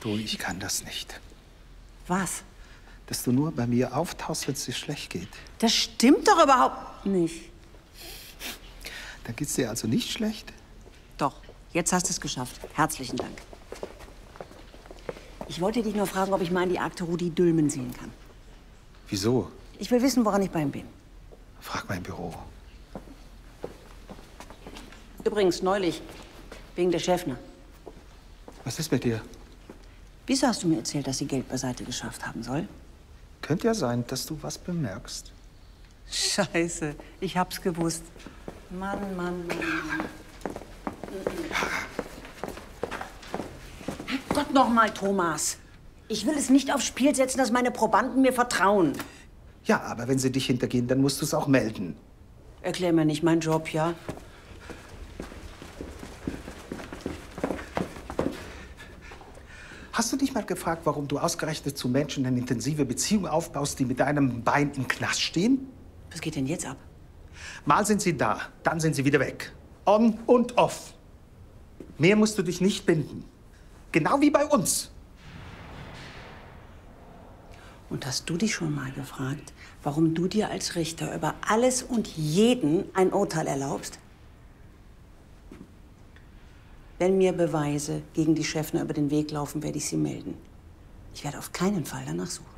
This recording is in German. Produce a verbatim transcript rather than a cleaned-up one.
Du, ich kann das nicht. Was? Dass du nur bei mir auftauchst, wenn es dir schlecht geht. Das stimmt doch überhaupt nicht. Dann geht's dir also nicht schlecht? Doch, jetzt hast du es geschafft. Herzlichen Dank. Ich wollte dich nur fragen, ob ich mal in die Akte Rudi Dülmen sehen kann. Wieso? Ich will wissen, woran ich bei ihm bin. Frag mein Büro. Übrigens, neulich, wegen der Schäffner. Was ist mit dir? Wieso hast du mir erzählt, dass sie Geld beiseite geschafft haben soll? Könnte ja sein, dass du was bemerkst. Scheiße, ich hab's gewusst. Mann, Mann, Mann, Mann. Gott noch mal, Thomas. Ich will es nicht aufs Spiel setzen, dass meine Probanden mir vertrauen. Ja, aber wenn sie dich hintergehen, dann musst du es auch melden. Erklär mir nicht meinen Job, ja? Hast du dich mal gefragt, warum du ausgerechnet zu Menschen eine intensive Beziehung aufbaust, die mit deinem Bein im Knast stehen? Was geht denn jetzt ab? Mal sind sie da, dann sind sie wieder weg. On und off. Mehr musst du dich nicht binden. Genau wie bei uns. Und hast du dich schon mal gefragt, warum du dir als Richter über alles und jeden ein Urteil erlaubst? Wenn mir Beweise gegen die Schäffner über den Weg laufen, werde ich sie melden. Ich werde auf keinen Fall danach suchen.